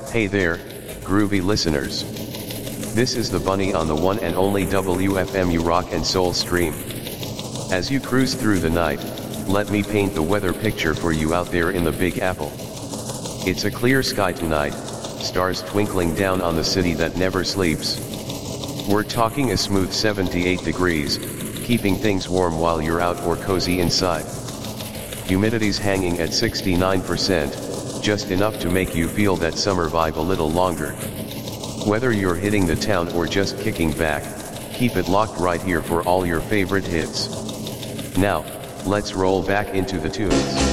Hey there, groovy listeners. This is the Bunny on the one and only WFMU Rock and Soul stream. As you cruise through the night, let me paint the weather picture for you out there in the Big Apple. It's a clear sky tonight, stars twinkling down on the city that never sleeps. We're talking a smooth 78 degrees, keeping things warm while you're out or cozy inside. Humidity's hanging at 69%, just enough to make you feel that summer vibe a little longer. Whether you're hitting the town or just kicking back, keep it locked right here for all your favorite hits. Now, let's roll back into the tunes.